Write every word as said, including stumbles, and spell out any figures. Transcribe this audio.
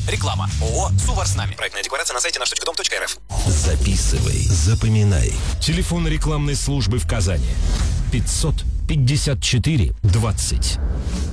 Реклама. ООО «Сувар с нами». Проектная декларация на сайте наш точка дом точка эр эф. Записывай, запоминай. Телефон рекламной службы в Казани. пятьсот пятьдесят четыре двадцать.